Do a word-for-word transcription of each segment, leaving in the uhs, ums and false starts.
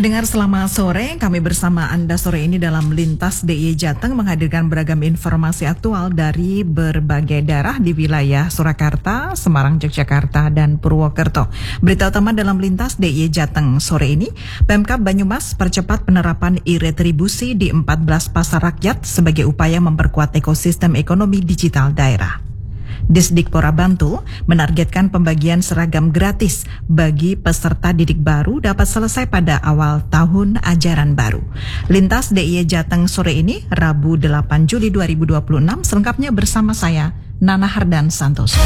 Pendengar, selamat sore. Kami bersama Anda sore ini dalam Lintas D I Y Jateng menghadirkan beragam informasi aktual dari berbagai daerah di wilayah Surakarta, Semarang, Yogyakarta, dan Purwokerto. Berita utama dalam Lintas D I Y Jateng sore ini, Pemkab Banyumas percepat penerapan e-retribusi di empat belas pasar rakyat sebagai upaya memperkuat ekosistem ekonomi digital daerah. Disdikpora Bantul menargetkan pembagian seragam gratis bagi peserta didik baru dapat selesai pada awal tahun ajaran baru. Lintas D I Y Jateng sore ini, Rabu delapan Juli dua ribu dua puluh enam, selengkapnya bersama saya, Nana Hardan Santoso.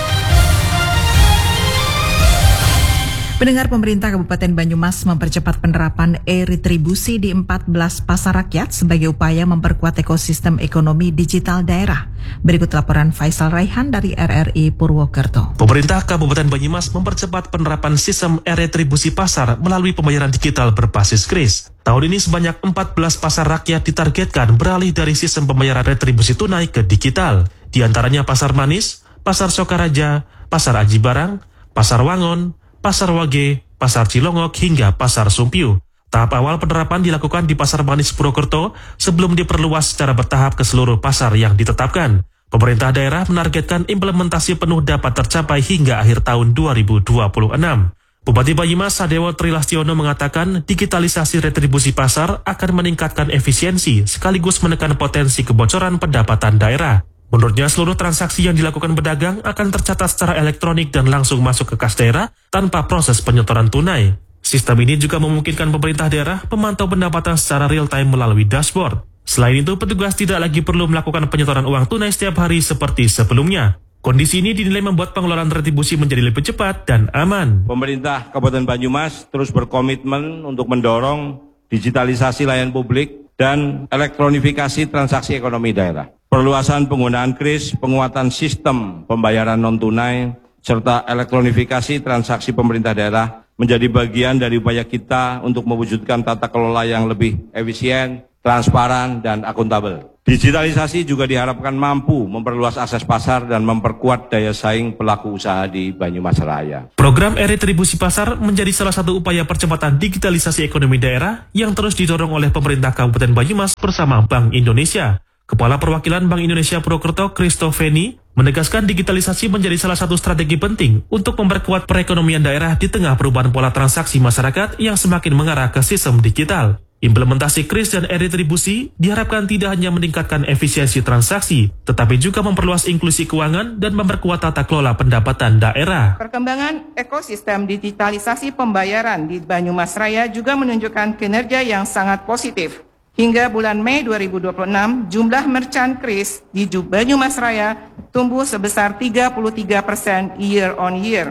Pendengar, pemerintah Kabupaten Banyumas mempercepat penerapan e-retribusi di empat belas pasar rakyat sebagai upaya memperkuat ekosistem ekonomi digital daerah. Berikut laporan Faisal Raihan dari R R I Purwokerto. Pemerintah Kabupaten Banyumas mempercepat penerapan sistem e-retribusi pasar melalui pembayaran digital berbasis kris. Tahun ini sebanyak empat belas pasar rakyat ditargetkan beralih dari sistem pembayaran retribusi tunai ke digital. Di antaranya Pasar Manis, Pasar Sokaraja, Pasar Aji Barang, Pasar Wangon, Pasar Wage, Pasar Cilongok, hingga Pasar Sumpiu. Tahap awal penerapan dilakukan di Pasar Manis Purwokerto sebelum diperluas secara bertahap ke seluruh pasar yang ditetapkan. Pemerintah daerah menargetkan implementasi penuh dapat tercapai hingga akhir tahun dua ribu dua puluh enam. Bupati Banyumas Sadewo Trilastiono mengatakan digitalisasi retribusi pasar akan meningkatkan efisiensi sekaligus menekan potensi kebocoran pendapatan daerah. Menurutnya, seluruh transaksi yang dilakukan pedagang akan tercatat secara elektronik dan langsung masuk ke kas daerah tanpa proses penyetoran tunai. Sistem ini juga memungkinkan pemerintah daerah memantau pendapatan secara real-time melalui dashboard. Selain itu, petugas tidak lagi perlu melakukan penyetoran uang tunai setiap hari seperti sebelumnya. Kondisi ini dinilai membuat pengelolaan retribusi menjadi lebih cepat dan aman. Pemerintah Kabupaten Banyumas terus berkomitmen untuk mendorong digitalisasi layanan publik dan elektronifikasi transaksi ekonomi daerah. Perluasan penggunaan kris, penguatan sistem pembayaran non-tunai, serta elektronifikasi transaksi pemerintah daerah menjadi bagian dari upaya kita untuk mewujudkan tata kelola yang lebih efisien, transparan, dan akuntabel. Digitalisasi juga diharapkan mampu memperluas akses pasar dan memperkuat daya saing pelaku usaha di Banyumas Raya. Program e-retribusi pasar menjadi salah satu upaya percepatan digitalisasi ekonomi daerah yang terus didorong oleh pemerintah Kabupaten Banyumas bersama Bank Indonesia. Kepala Perwakilan Bank Indonesia Purwokerto, Christofeni, menegaskan digitalisasi menjadi salah satu strategi penting untuk memperkuat perekonomian daerah di tengah perubahan pola transaksi masyarakat yang semakin mengarah ke sistem digital. Implementasi kris dan e-retribusi diharapkan tidak hanya meningkatkan efisiensi transaksi, tetapi juga memperluas inklusi keuangan dan memperkuat tata kelola pendapatan daerah. Perkembangan ekosistem digitalisasi pembayaran di Banyumas Raya juga menunjukkan kinerja yang sangat positif. Hingga bulan Mei dua ribu dua puluh enam, jumlah merchant kris di Banyumas Raya tumbuh sebesar tiga puluh tiga persen year on year.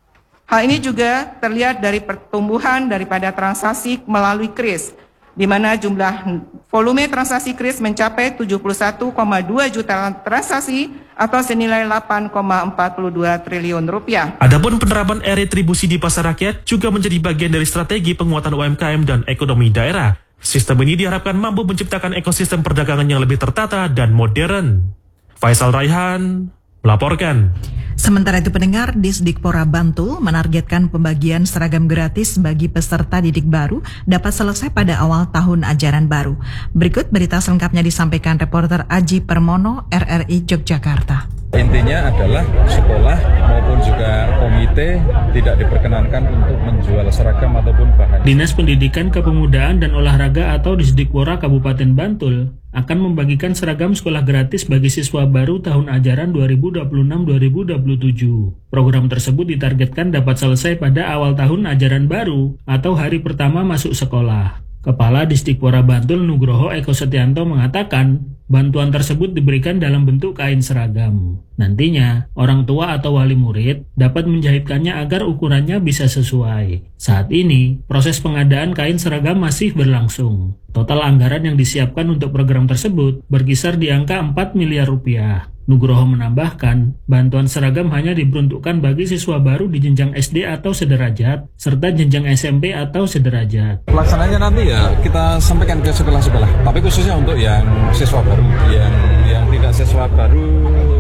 Hal ini juga terlihat dari pertumbuhan daripada transaksi melalui kris, di mana jumlah volume transaksi kris mencapai tujuh puluh satu koma dua juta transaksi atau senilai delapan koma empat dua triliun rupiah. Adapun penerapan e-retribusi di pasar rakyat juga menjadi bagian dari strategi penguatan U M K M dan ekonomi daerah. Sistem ini diharapkan mampu menciptakan ekosistem perdagangan yang lebih tertata dan modern. Faisal Raihan melaporkan. Sementara itu, pendengar, Disdikpora Bantul menargetkan pembagian seragam gratis bagi peserta didik baru dapat selesai pada awal tahun ajaran baru. Berikut berita selengkapnya disampaikan reporter Aji Permono, R R I Yogyakarta. Intinya adalah sekolah maupun juga komite tidak diperkenankan untuk menjual seragam ataupun bahan. Dinas Pendidikan Kepemudaan dan Olahraga atau Disdikpora Kabupaten Bantul akan membagikan seragam sekolah gratis bagi siswa baru tahun ajaran dua ribu dua puluh enam dua ribu dua puluh tujuh. Program tersebut ditargetkan dapat selesai pada awal tahun ajaran baru atau hari pertama masuk sekolah. Kepala Disdikpora Bantul Nugroho Eko Setianto mengatakan bantuan tersebut diberikan dalam bentuk kain seragam. Nantinya, orang tua atau wali murid dapat menjahitkannya agar ukurannya bisa sesuai. Saat ini, proses pengadaan kain seragam masih berlangsung. Total anggaran yang disiapkan untuk program tersebut berkisar di angka empat miliar rupiah. Nugroho menambahkan, bantuan seragam hanya diperuntukkan bagi siswa baru di jenjang S D atau sederajat, serta jenjang S M P atau sederajat. Pelaksananya nanti ya kita sampaikan ke sekolah-sekolah, tapi khususnya untuk yang siswa baru, yang yang tidak siswa baru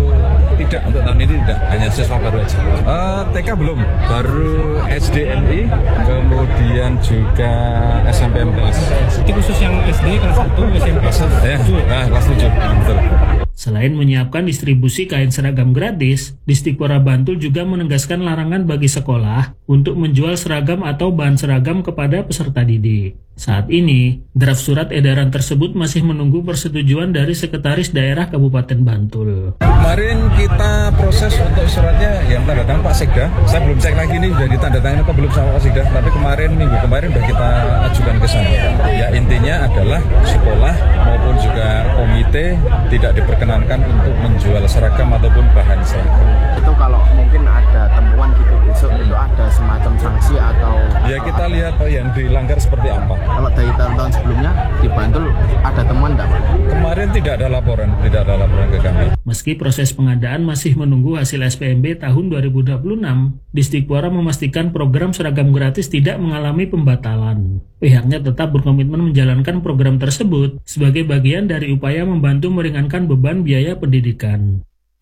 tidak, untuk tahun ini tidak, hanya siswa baru aja. Uh, T K belum, baru S D M I, kemudian kemudian juga S M P M T S. Itu khusus yang S D kelas satu, S M P kelas tujuh. Nah, kelas tujuh, betul. Selain menyiapkan distribusi kain seragam gratis, Disdikpora Bantul juga menegaskan larangan bagi sekolah untuk menjual seragam atau bahan seragam kepada peserta didik. Saat ini, draft surat edaran tersebut masih menunggu persetujuan dari Sekretaris Daerah Kabupaten Bantul. Kemarin kita proses untuk suratnya yang tanda tangan Pak Sekda. Saya belum cek lagi nih sudah ditandatangani atau belum sama Pak Sekda. Tapi kemarin minggu kemarin sudah kita ajukan ke sana. Ya intinya adalah sekolah maupun juga komite tidak diperkenankan untuk menjual seragam ataupun bahan seragam. Itu kalau mungkin ada temuan gitu besok itu ada semacam sanksi atau ya kita lihat oh, yang dilanggar seperti apa. Kalau dari tahun-tahun sebelumnya di Bantul ada temuan enggak Pak? Kemarin tidak ada laporan, tidak ada laporan ke kami. Meski proses pengadaan masih menunggu hasil S P M B tahun dua ribu dua puluh enam, Disdikpora memastikan program seragam gratis tidak mengalami pembatalan. Pihaknya tetap berkomitmen menjalankan program tersebut sebagai bagian dari upaya membantu meringankan beban biaya pendidikan.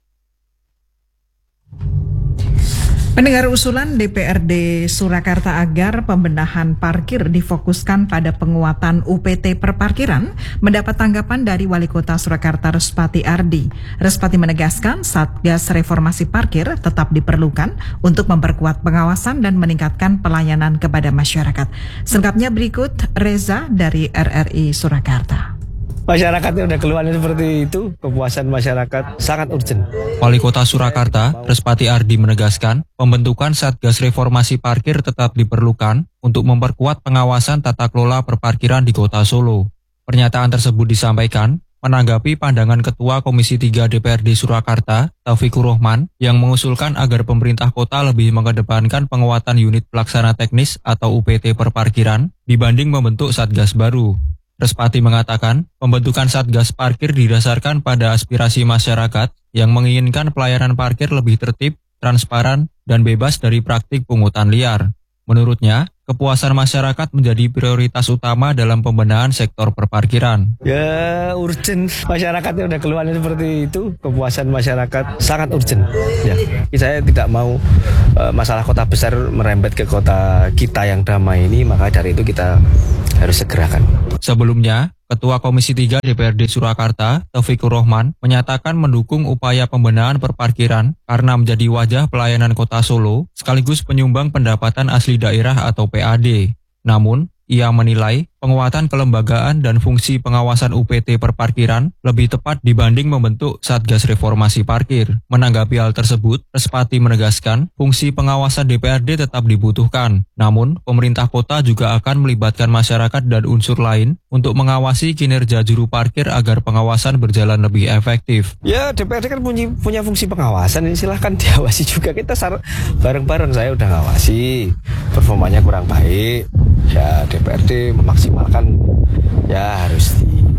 Pendengar, usulan D P R D Surakarta agar pembenahan parkir difokuskan pada penguatan U P T perparkiran mendapat tanggapan dari Wali Kota Surakarta Respati Ardi. Respati menegaskan Satgas Reformasi Parkir tetap diperlukan untuk memperkuat pengawasan dan meningkatkan pelayanan kepada masyarakat. Selengkapnya berikut Reza dari R R I Surakarta. Masyarakatnya udah keluhan seperti itu, kepuasan masyarakat sangat urgent. Wali Kota Surakarta, Respati Ardi menegaskan, pembentukan Satgas Reformasi Parkir tetap diperlukan untuk memperkuat pengawasan tata kelola perparkiran di Kota Solo. Pernyataan tersebut disampaikan menanggapi pandangan Ketua Komisi tiga D P R D Surakarta, Taufikur Rahman, yang mengusulkan agar pemerintah kota lebih mengedepankan penguatan unit pelaksana teknis atau U P T perparkiran dibanding membentuk Satgas baru. Respati mengatakan, pembentukan Satgas Parkir didasarkan pada aspirasi masyarakat yang menginginkan pelayanan parkir lebih tertib, transparan, dan bebas dari praktik pungutan liar. Menurutnya, kepuasan masyarakat menjadi prioritas utama dalam pembenahan sektor perparkiran. Ya, urgent. Masyarakatnya udah keluhan seperti itu, kepuasan masyarakat sangat urgent. Ya, saya tidak mau uh, masalah kota besar merembet ke kota kita yang damai ini, maka dari itu kita harus segerakan. Sebelumnya, Ketua Komisi tiga D P R D Surakarta, Taufikur Rahman, menyatakan mendukung upaya pembenahan perparkiran karena menjadi wajah pelayanan Kota Solo sekaligus penyumbang pendapatan asli daerah atau P A D. Namun, ia menilai penguatan kelembagaan dan fungsi pengawasan U P T perparkiran lebih tepat dibanding membentuk Satgas Reformasi Parkir. Menanggapi hal tersebut, Respati menegaskan fungsi pengawasan D P R D tetap dibutuhkan. Namun, pemerintah kota juga akan melibatkan masyarakat dan unsur lain untuk mengawasi kinerja juru parkir agar pengawasan berjalan lebih efektif. Ya, D P R D kan punya, punya fungsi pengawasan, silahkan diawasi juga. Kita bareng-bareng, saya udah ngawasi, performanya kurang baik. Ya, D P R D memaksimalkan, ya harus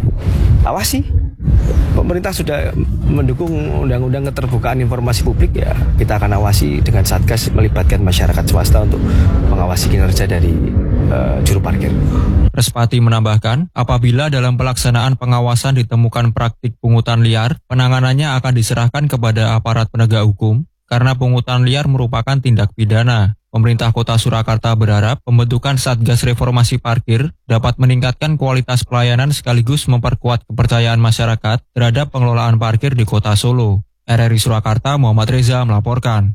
diawasi. Pemerintah sudah mendukung undang-undang keterbukaan informasi publik, ya kita akan awasi dengan Satgas melibatkan masyarakat swasta untuk mengawasi kinerja dari uh, juru parkir. Respati menambahkan, apabila dalam pelaksanaan pengawasan ditemukan praktik pungutan liar, penanganannya akan diserahkan kepada aparat penegak hukum karena pungutan liar merupakan tindak pidana. Pemerintah Kota Surakarta berharap pembentukan Satgas Reformasi Parkir dapat meningkatkan kualitas pelayanan sekaligus memperkuat kepercayaan masyarakat terhadap pengelolaan parkir di Kota Solo. R R I Surakarta, Muhammad Reza melaporkan.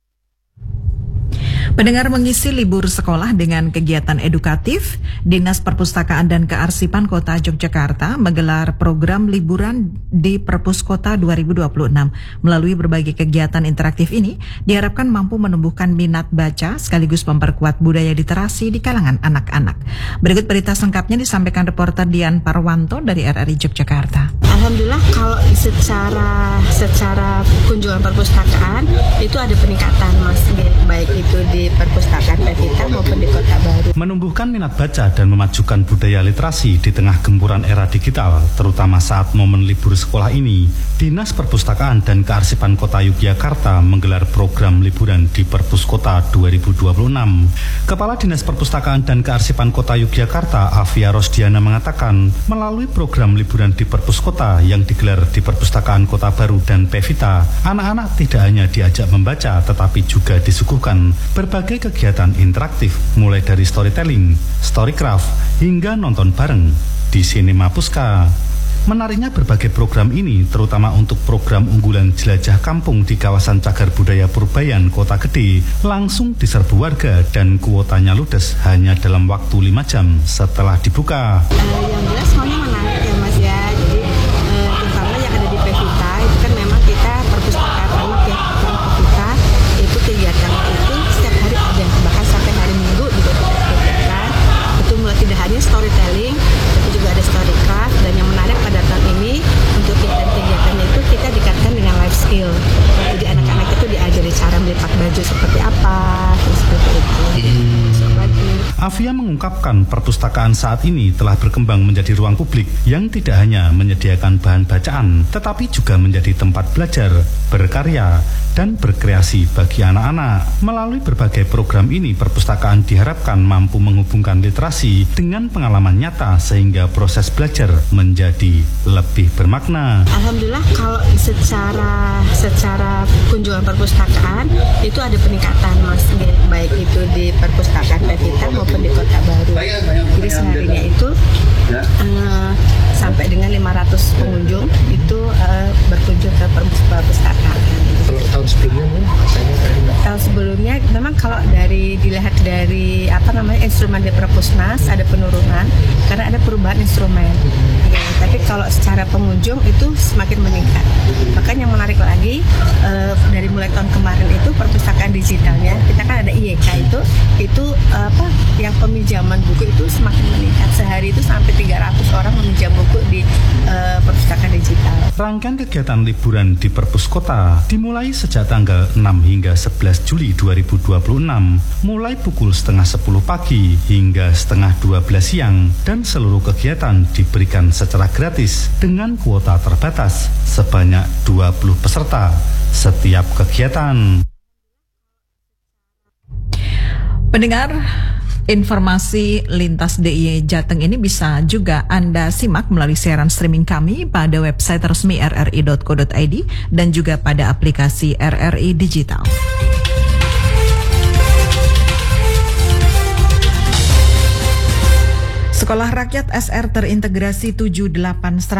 Pendengar, mengisi libur sekolah dengan kegiatan edukatif, Dinas Perpustakaan dan Kearsipan Kota Yogyakarta menggelar program liburan di Perpus Kota dua ribu dua puluh enam. Melalui berbagai kegiatan interaktif ini, diharapkan mampu menumbuhkan minat baca sekaligus memperkuat budaya literasi di kalangan anak-anak. Berikut berita selengkapnya disampaikan reporter Dian Parwanto dari R R I Yogyakarta. Alhamdulillah, kalau secara secara kunjungan perpustakaan itu ada peningkatan, Mas, baik itu di perpustakaan Pevita maupun di Kota Baru. Menumbuhkan minat baca dan memajukan budaya literasi di tengah gempuran era digital, terutama saat momen libur sekolah ini, Dinas Perpustakaan dan Kearsipan Kota Yogyakarta menggelar program liburan di Perpus Kota dua ribu dua puluh enam. Kepala Dinas Perpustakaan dan Kearsipan Kota Yogyakarta, Afia Rosdiana, mengatakan, melalui program liburan di Perpus Kota yang digelar di Perpustakaan Kota Baru dan Pevita, anak-anak tidak hanya diajak membaca, tetapi juga disuguhkan berbagai kegiatan interaktif, mulai dari story storytelling, storycraft, hingga nonton bareng di Sinema Puska. Menariknya berbagai program ini terutama untuk program unggulan jelajah kampung di kawasan Cagar Budaya Purbayan, Kota Gede, langsung diserbu warga dan kuotanya ludes hanya dalam waktu lima jam setelah dibuka. Uh, yang jelas semuanya menarik ya Mas ya, jadi uh, terutama yang ada di Pevita itu kan memang kita perpustakaan anak ya, yang Pevita itu kegiatannya itu setiap hari ada, bahkan sampai hari Minggu juga kita kerjakan. Itu mulai tidak hanya storytelling, tapi juga ada storycraft, dan yang menarik pada tahun ini untuk kegiatan-kegiatannya itu kita dikaitkan dengan life skill. Jadi anak-anak itu diajari cara melipat baju seperti apa, terus seperti itu. Afia mengungkapkan perpustakaan saat ini telah berkembang menjadi ruang publik yang tidak hanya menyediakan bahan bacaan, tetapi juga menjadi tempat belajar, berkarya, dan berkreasi bagi anak-anak. Melalui berbagai program ini, perpustakaan diharapkan mampu menghubungkan literasi dengan pengalaman nyata sehingga proses belajar menjadi lebih bermakna. Alhamdulillah kalau secara secara kunjungan perpustakaan itu ada peningkatan Mas, baik itu di perpustakaan Pevita maupun di Kota Baru. Jadi seharinya itu uh, sampai dengan lima ratus pengunjung itu uh, berkunjung ke perpustakaan. Kalau tahun sebelumnya, tahun sebelumnya memang kalau dari dilihat dari apa namanya instrumen di Perpusnas ada penurunan karena ada perubahan instrumen. Ya, tapi kalau secara pengunjung itu semakin meningkat. Bahkan yang menarik lagi uh, dari mulai tahun kemarin itu perpustakaan digitalnya kita kan ada I Y K itu itu uh, apa yang peminjaman buku itu semakin meningkat. Sehari itu sampai tiga ratus orang meminjam buku di uh, perpustakaan digital. Rangkaian kegiatan liburan di Perpus Kota dimulai sejak tanggal enam hingga sebelas Juli dua ribu dua puluh enam, mulai pukul setengah sepuluh pagi hingga setengah dua belas siang, dan seluruh kegiatan diberikan secara gratis dengan kuota terbatas sebanyak dua puluh peserta setiap kegiatan. Pendengar, informasi lintas D I Y Jateng ini bisa juga Anda simak melalui siaran streaming kami pada website resmi r r i dot co dot i d dan juga pada aplikasi R R I Digital. Sekolah Rakyat S R terintegrasi tujuh delapan